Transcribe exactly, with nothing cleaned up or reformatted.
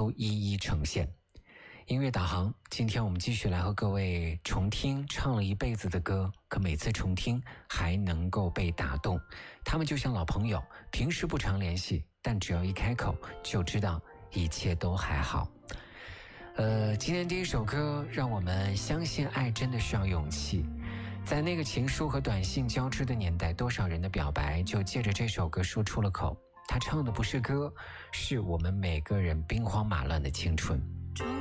都一一呈现。音乐导航，今天我们继续来和各位重听唱了一辈子的歌，可每次重听还能够被打动。他们就像老朋友，平时不常联系，但只要一开口就知道一切都还好。呃，今天第一首歌让我们相信爱真的需要勇气。在那个情书和短信交织的年代，多少人的表白就借着这首歌说出了口。他唱的不是歌，是我们每个人兵荒马乱的青春。